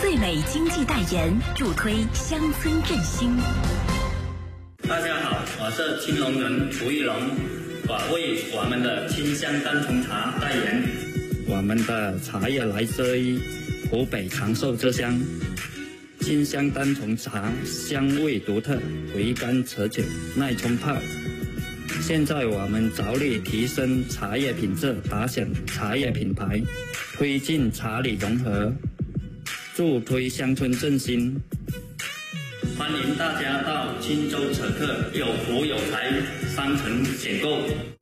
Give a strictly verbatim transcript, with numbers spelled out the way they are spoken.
最美经济代言，助推乡村振兴。 大家好，我是青龙人涂玉龙，我为我们的清香单丛茶代言。 我们的茶叶来自于湖北长寿之乡，清香单丛茶香味独特，回甘持久，耐冲泡。现在我们着力提升茶叶品质，打响茶叶品牌，推进茶里融合，助推乡村振兴。 欢迎大家到青州扯客有福有财商城选购。